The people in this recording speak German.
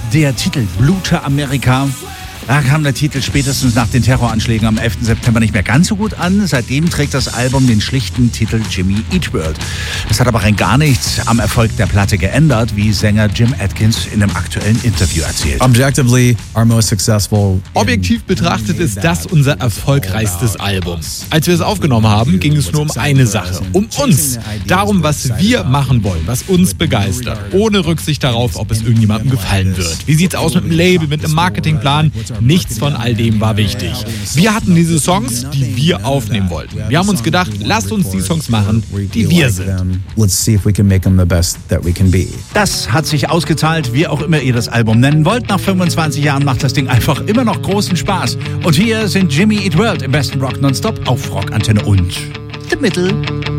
Der Titel Blute Amerika. Da kam der Titel spätestens nach den Terroranschlägen am 11. September nicht mehr ganz so gut an. Seitdem trägt das Album den schlichten Titel Jimmy Eat World. Das hat aber rein gar nichts am Erfolg der Platte geändert, wie Sänger Jim Adkins in einem aktuellen Interview erzählt. Objektiv betrachtet ist das unser erfolgreichstes Album. Als wir es aufgenommen haben, ging es nur um eine Sache, um uns. Darum, was wir machen wollen, was uns begeistert. Ohne Rücksicht darauf, ob es irgendjemandem gefallen wird. Wie sieht's aus mit dem Label, mit dem Marketingplan? Nichts von all dem war wichtig. Wir hatten diese Songs, die wir aufnehmen wollten. Wir haben uns gedacht, lasst uns die Songs machen, die wir sind. Das hat sich ausgezahlt, wie auch immer ihr das Album nennen wollt. Nach 25 Jahren macht das Ding einfach immer noch großen Spaß. Und hier sind Jimmy Eat World im besten Rock Nonstop auf Rock Antenne und The Middle.